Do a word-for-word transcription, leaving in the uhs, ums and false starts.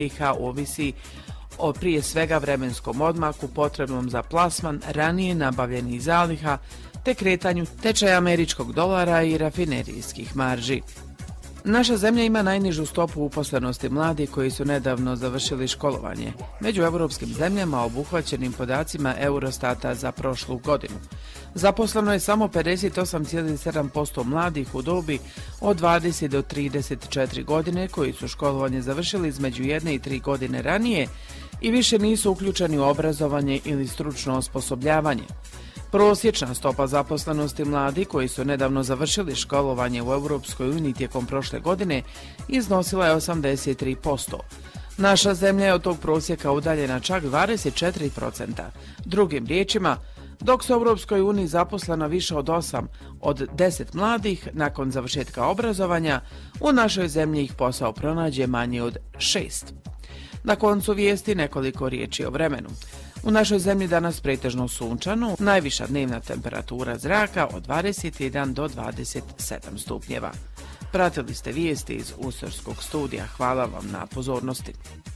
B i H ovisi o prije svega vremenskom odmaku potrebnom za plasman ranije nabavljenih zaliha te kretanju tečaja američkog dolara i rafinerijskih marži. Naša zemlja ima najnižu stopu uposlenosti mladih koji su nedavno završili školovanje, među evropskim zemljama obuhvaćenim podacima Eurostata za prošlu godinu. Zaposleno je samo pedeset osam zarez sedam posto mladih u dobi od dvadeset do trideset četiri godine koji su školovanje završili između jedne i tri godine ranije i više nisu uključeni u obrazovanje ili stručno osposobljavanje. Prosječna stopa zaposlenosti mladih koji su nedavno završili školovanje u Europskoj uniji tijekom prošle godine iznosila je osamdeset tri posto. Naša zemlja je od tog prosjeka udaljena čak dvadeset četiri posto. Drugim riječima, dok su u Europskoj uniji zaposleno više od osam od deset mladih nakon završetka obrazovanja, u našoj zemlji ih posao pronađe manje od šest. Na koncu vijesti nekoliko riječi o vremenu. U našoj zemlji danas pretežno sunčano, najviša dnevna temperatura zraka od dvadeset jedan do dvadeset sedam stupnjeva. Pratili ste vijesti iz Usorskog studija. Hvala vam na pozornosti.